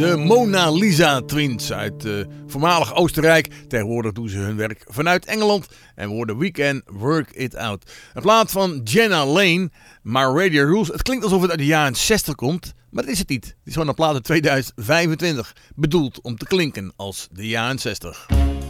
De Mona Lisa Twins uit voormalig Oostenrijk. Tegenwoordig doen ze hun werk vanuit Engeland en worden We Can Work It Out. Een plaat van Jenna Lane, maar Radio Rules. Het klinkt alsof het uit de jaren 60 komt, maar dat is het niet. Het is gewoon een plaat uit 2025, bedoeld om te klinken als de jaren 60.